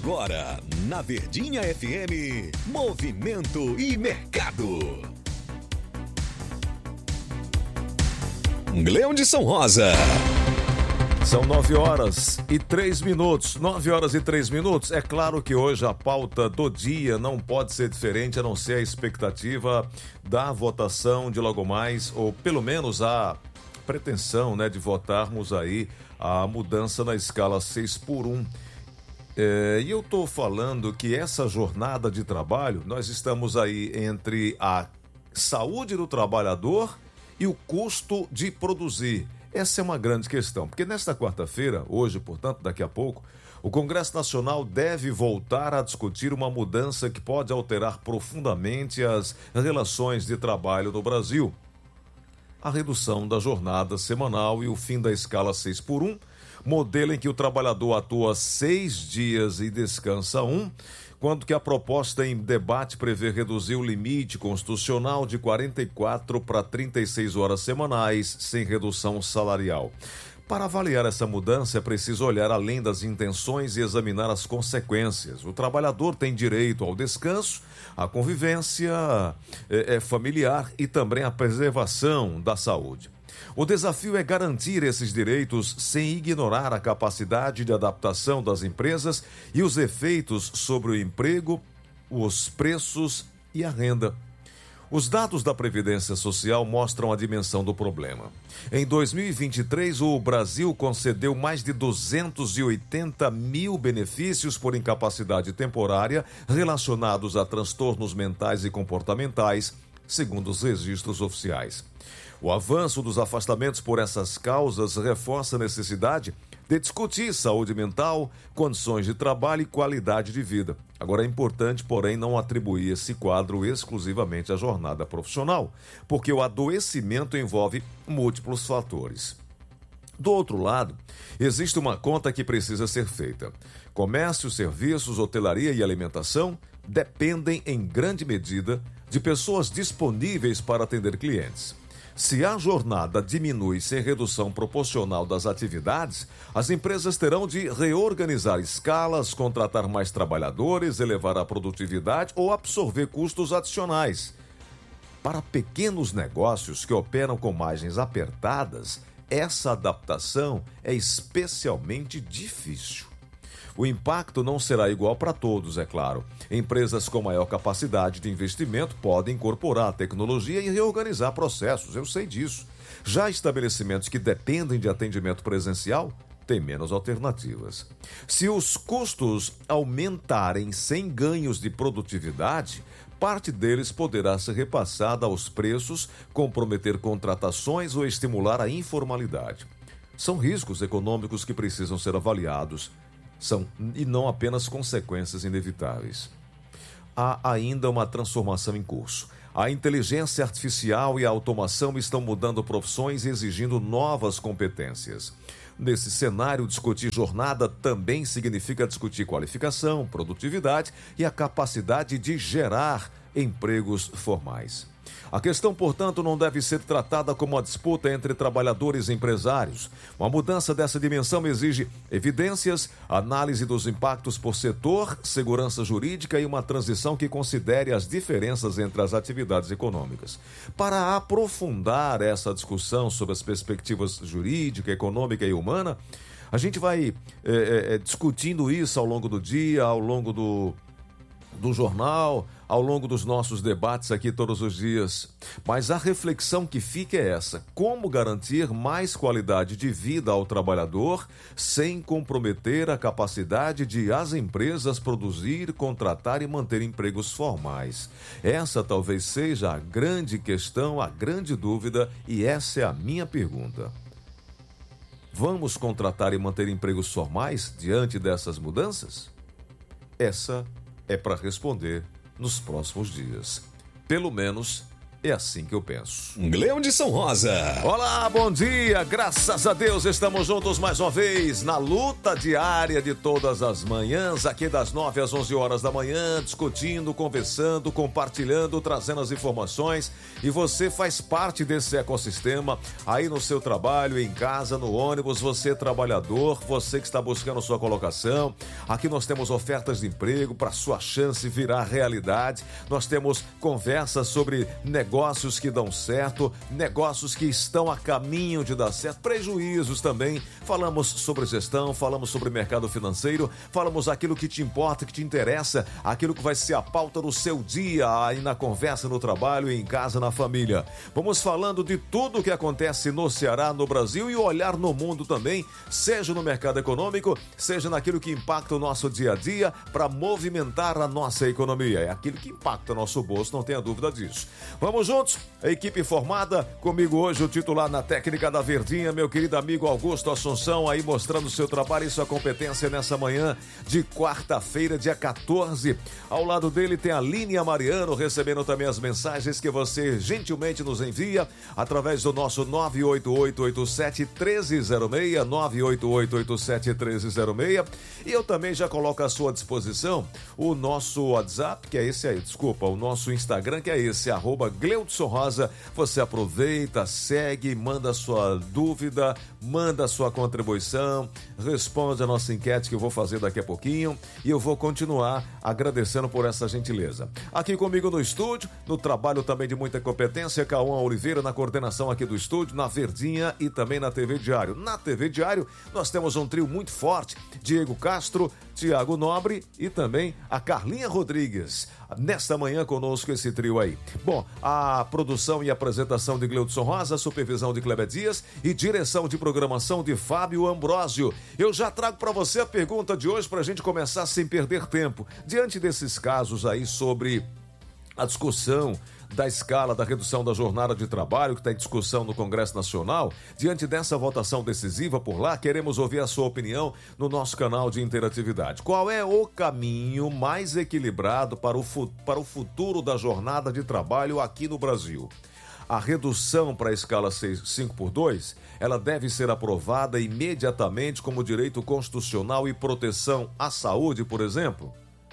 Agora, na Verdinha FM, Movimento e Mercado. Leão de São Rosa. São 9h03. 9h03. É claro que hoje a pauta do dia não pode ser diferente, a não ser a expectativa da votação de logo mais, ou pelo menos a pretensão, né, de votarmos aí a mudança na escala 6x1. E eu estou falando que essa jornada de trabalho, nós estamos aí entre a saúde do trabalhador e o custo de produzir. Essa é uma grande questão, porque nesta quarta-feira, hoje, portanto, daqui a pouco, o Congresso Nacional deve voltar a discutir uma mudança que pode alterar profundamente as relações de trabalho no Brasil. A redução da jornada semanal e o fim da escala 6x1, modelo em que o trabalhador atua 6 dias e descansa 1, quando que a proposta em debate prevê reduzir o limite constitucional de 44 para 36 horas semanais, sem redução salarial. Para avaliar essa mudança, é preciso olhar além das intenções e examinar as consequências. O trabalhador tem direito ao descanso, à convivência familiar e também à preservação da saúde. O desafio é garantir esses direitos sem ignorar a capacidade de adaptação das empresas e os efeitos sobre o emprego, os preços e a renda. Os dados da Previdência Social mostram a dimensão do problema. Em 2023, o Brasil concedeu mais de 280 mil benefícios por incapacidade temporária relacionados a transtornos mentais e comportamentais, segundo os registros oficiais. O avanço dos afastamentos por essas causas reforça a necessidade de discutir saúde mental, condições de trabalho e qualidade de vida. Agora é importante, porém, não atribuir esse quadro exclusivamente à jornada profissional, porque o adoecimento envolve múltiplos fatores. Do outro lado, existe uma conta que precisa ser feita. Comércio, serviços, hotelaria e alimentação dependem, em grande medida, de pessoas disponíveis para atender clientes. Se a jornada diminui sem redução proporcional das atividades, as empresas terão de reorganizar escalas, contratar mais trabalhadores, elevar a produtividade ou absorver custos adicionais. Para pequenos negócios que operam com margens apertadas, essa adaptação é especialmente difícil. O impacto não será igual para todos, é claro. Empresas com maior capacidade de investimento podem incorporar a tecnologia e reorganizar processos, eu sei disso. Já estabelecimentos que dependem de atendimento presencial têm menos alternativas. Se os custos aumentarem sem ganhos de produtividade, parte deles poderá ser repassada aos preços, comprometer contratações ou estimular a informalidade. São riscos econômicos que precisam ser avaliados. E não apenas consequências inevitáveis. Há ainda uma transformação em curso. A inteligência artificial e a automação estão mudando profissões e exigindo novas competências. Nesse cenário, discutir jornada também significa discutir qualificação, produtividade e a capacidade de gerar empregos formais. A questão, portanto, não deve ser tratada como uma disputa entre trabalhadores e empresários. Uma mudança dessa dimensão exige evidências, análise dos impactos por setor, segurança jurídica e uma transição que considere as diferenças entre as atividades econômicas. Para aprofundar essa discussão sobre as perspectivas jurídica, econômica e humana, a gente vai discutindo isso ao longo do dia, ao longo do jornal, ao longo dos nossos debates aqui todos os dias. Mas a reflexão que fica é essa: como garantir mais qualidade de vida ao trabalhador sem comprometer a capacidade de as empresas produzir, contratar e manter empregos formais? Essa talvez seja a grande questão, a grande dúvida, e essa é a minha pergunta. Vamos contratar e manter empregos formais diante dessas mudanças? Essa é para responder nos próximos dias. Pelo menos É assim que eu penso. Gleudson Rosa. Olá, bom dia. Graças a Deus estamos juntos mais uma vez na luta diária de todas as manhãs, aqui das 9 às 11 horas da manhã, discutindo, conversando, compartilhando, trazendo as informações. E você faz parte desse ecossistema aí no seu trabalho, em casa, no ônibus, você trabalhador, você que está buscando sua colocação. Aqui nós temos ofertas de emprego para sua chance virar realidade. Nós temos conversas sobre negócios que dão certo, negócios que estão a caminho de dar certo, prejuízos também. Falamos sobre gestão, falamos sobre mercado financeiro, falamos aquilo que te importa, que te interessa, aquilo que vai ser a pauta do seu dia, aí na conversa, no trabalho, em casa, na família. Vamos falando de tudo o que acontece no Ceará, no Brasil e olhar no mundo também, seja no mercado econômico, seja naquilo que impacta o nosso dia a dia, para movimentar a nossa economia. É aquilo que impacta o nosso bolso, não tenha dúvida disso. Vamos juntos, a equipe formada, comigo hoje o titular na técnica da Verdinha, meu querido amigo Augusto Assunção, aí mostrando o seu trabalho e sua competência nessa manhã de quarta-feira, dia 14. Ao lado dele tem a Línia Mariano, recebendo também as mensagens que você gentilmente nos envia através do nosso 98887-1306, 98887-1306. E eu também já coloco à sua disposição o nosso WhatsApp, que é esse aí, o nosso Instagram, que é esse, @Gleudson Rosa. Você aproveita, segue, manda sua dúvida, manda sua contribuição, responde a nossa enquete que eu vou fazer daqui a pouquinho e eu vou continuar agradecendo por essa gentileza. Aqui comigo no estúdio, no trabalho também de muita competência, Cauã Oliveira na coordenação aqui do estúdio, na Verdinha e também na TV Diário. Na TV Diário nós temos um trio muito forte, Diego Castro, Tiago Nobre e também a Carlinha Rodrigues. Nesta manhã conosco esse trio aí. Bom, a produção e apresentação de Gleudson Rosa, supervisão de Kleber Dias e direção de programação de Fábio Ambrósio. Eu já trago para você a pergunta de hoje para a gente começar sem perder tempo. Diante desses casos aí sobre a discussão da escala da redução da jornada de trabalho que está em discussão no Congresso Nacional, diante dessa votação decisiva por lá, queremos ouvir a sua opinião no nosso canal de interatividade. Qual é o caminho mais equilibrado para o futuro da jornada de trabalho aqui no Brasil? A redução para a escala 5x2, ela deve ser aprovada imediatamente como direito constitucional e proteção à saúde, por exemplo?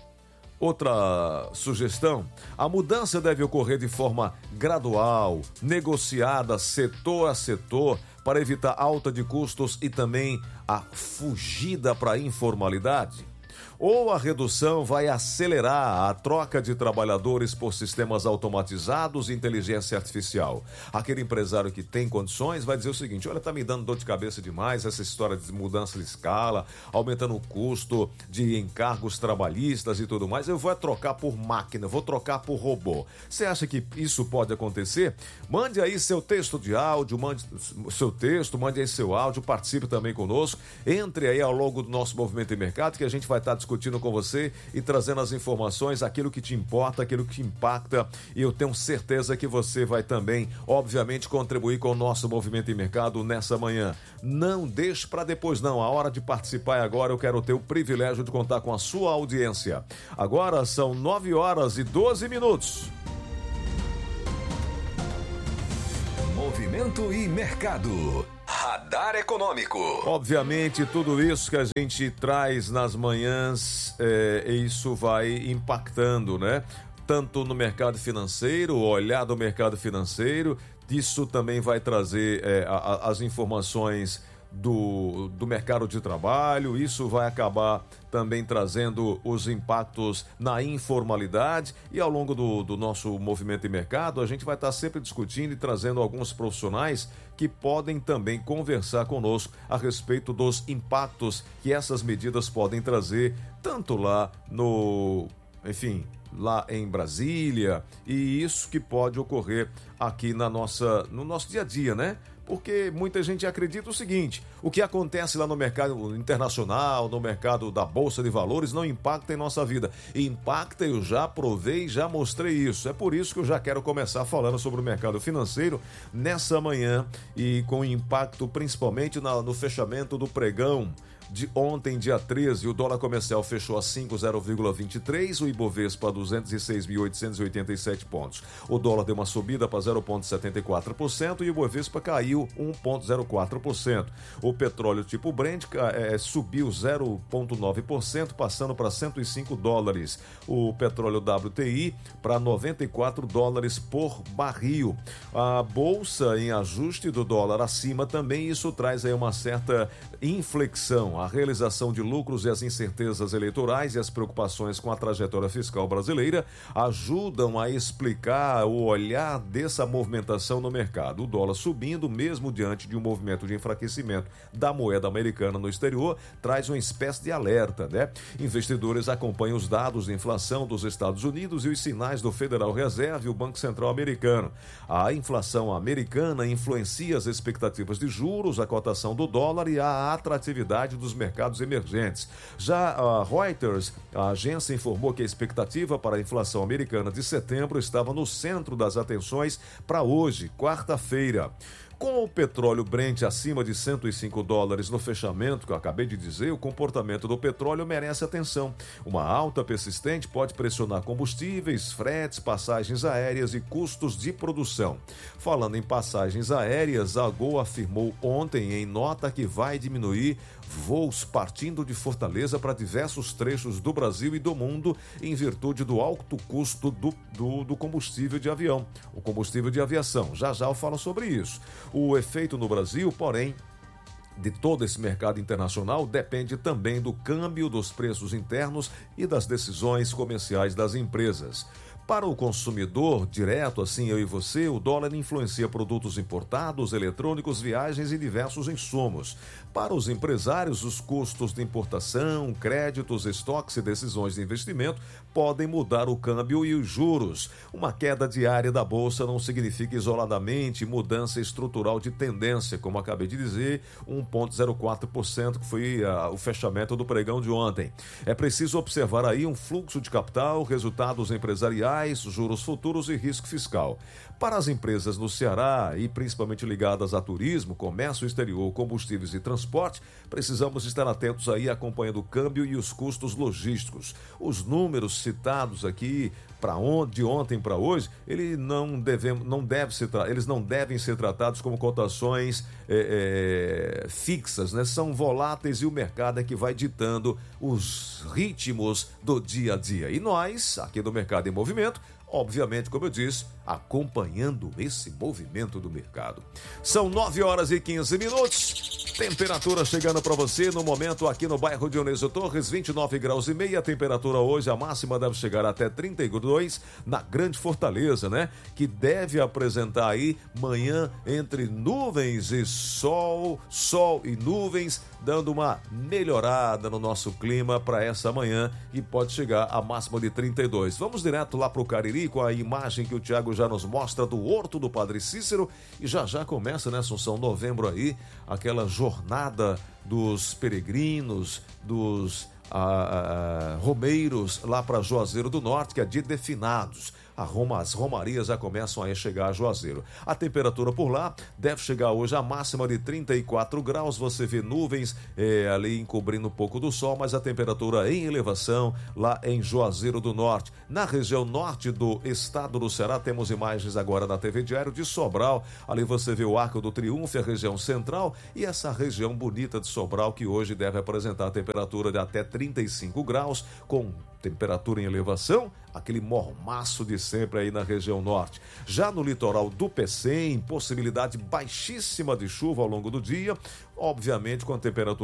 Outra sugestão, a mudança deve ocorrer de forma gradual, negociada setor a setor, para evitar alta de custos e também a fugida para a informalidade. Ou a redução vai acelerar a troca de trabalhadores por sistemas automatizados e inteligência artificial. Aquele empresário que tem condições vai dizer o seguinte: olha, tá me dando dor de cabeça demais essa história de mudança de escala, aumentando o custo de encargos trabalhistas e tudo mais, eu vou trocar por máquina, vou trocar por robô. Você acha que isso pode acontecer? Mande aí seu texto de áudio, mande aí seu áudio, participe também conosco, entre aí ao longo do nosso Movimento e Mercado, que a gente vai estar discutindo com você e trazendo as informações, aquilo que te importa, aquilo que te impacta, e eu tenho certeza que você vai também, obviamente, contribuir com o nosso Movimento e Mercado nessa manhã. Não deixe para depois não, a hora de participar é agora. Eu quero ter o privilégio de contar com a sua audiência. Agora são 9 horas e 12 minutos. Movimento e Mercado. Radar Econômico. Obviamente, tudo isso que a gente traz nas manhãs, isso vai impactando, né? Tanto no mercado financeiro, o olhar do mercado financeiro, isso também vai trazer as informações do mercado de trabalho, isso vai acabar também trazendo os impactos na informalidade, e ao longo do nosso Movimento e Mercado a gente vai estar sempre discutindo e trazendo alguns profissionais que podem também conversar conosco a respeito dos impactos que essas medidas podem trazer, tanto lá lá em Brasília, e isso que pode ocorrer aqui no nosso dia a dia, né? Porque muita gente acredita o seguinte: o que acontece lá no mercado internacional, no mercado da Bolsa de Valores, não impacta em nossa vida. Impacta, eu já provei, já mostrei isso. É por isso que eu já quero começar falando sobre o mercado financeiro nessa manhã, e com impacto principalmente no fechamento do pregão de ontem, dia 13, o dólar comercial fechou a 5,0,23, o Ibovespa a 206.887 pontos. O dólar deu uma subida para 0,74% e o Ibovespa caiu 1,04%. O petróleo tipo Brent subiu 0,9%, passando para $105. O petróleo WTI para $94 por barril. A bolsa em ajuste do dólar acima também, isso traz aí uma certa inflexão. A realização de lucros e as incertezas eleitorais e as preocupações com a trajetória fiscal brasileira ajudam a explicar o olhar dessa movimentação no mercado. O dólar subindo, mesmo diante de um movimento de enfraquecimento da moeda americana no exterior, traz uma espécie de alerta, né? Investidores acompanham os dados de inflação dos Estados Unidos e os sinais do Federal Reserve e o Banco Central americano. A inflação americana influencia as expectativas de juros, a cotação do dólar e a atratividade dos mercados emergentes. Já a Reuters, a agência, informou que a expectativa para a inflação americana de setembro estava no centro das atenções para hoje, quarta-feira. Com o petróleo Brent acima de $105 no fechamento, que eu acabei de dizer, o comportamento do petróleo merece atenção. Uma alta persistente pode pressionar combustíveis, fretes, passagens aéreas e custos de produção. Falando em passagens aéreas, a Gol afirmou ontem em nota que vai diminuir voos partindo de Fortaleza para diversos trechos do Brasil e do mundo em virtude do alto custo do combustível de avião, o combustível de aviação. Já eu falo sobre isso. O efeito no Brasil, porém, de todo esse mercado internacional depende também do câmbio dos preços internos e das decisões comerciais das empresas. Para o consumidor direto, assim eu e você, o dólar influencia produtos importados, eletrônicos, viagens e diversos insumos. Para os empresários, os custos de importação, créditos, estoques e decisões de investimento podem mudar o câmbio e os juros. Uma queda diária da bolsa não significa isoladamente mudança estrutural de tendência, como acabei de dizer, 1,04% que foi o fechamento do pregão de ontem. É preciso observar aí um fluxo de capital, resultados empresariais, juros futuros e risco fiscal. Para as empresas no Ceará e principalmente ligadas a turismo, comércio exterior, combustíveis e transporte, precisamos estar atentos aí acompanhando o câmbio e os custos logísticos. Os números citados aqui de ontem para hoje, eles não devem ser tratados como cotações fixas, né? São voláteis e o mercado é que vai ditando os ritmos do dia a dia. E nós, aqui do Mercado em Movimento, obviamente, como eu disse, acompanhando esse movimento do mercado. São 9h15. Temperatura chegando para você no momento aqui no bairro Dionísio Torres, 29 graus e meio. A temperatura hoje, a máxima deve chegar até 32 na Grande Fortaleza, né? Que deve apresentar aí manhã entre nuvens e sol e nuvens, dando uma melhorada no nosso clima para essa manhã e pode chegar a máxima de 32. Vamos direto lá para o Cariri com a imagem que o Thiago já nos mostra do Horto do Padre Cícero e já começa, né, Assunção, novembro aí, aquela jornada dos peregrinos, dos romeiros lá para Juazeiro do Norte, que é dia de finados. As romarias já começam a chegar a Juazeiro. A temperatura por lá deve chegar hoje a máxima de 34 graus. Você vê nuvens ali encobrindo um pouco do sol, mas a temperatura em elevação lá em Juazeiro do Norte. Na região norte do estado do Ceará, temos imagens agora na TV Diário de Sobral. Ali você vê o Arco do Triunfo, a região central e essa região bonita de Sobral, que hoje deve apresentar a temperatura de até 35 graus, com temperatura em elevação, aquele mormaço de sempre aí na região norte. Já no litoral do Pecém, possibilidade baixíssima de chuva ao longo do dia, obviamente com a temperatura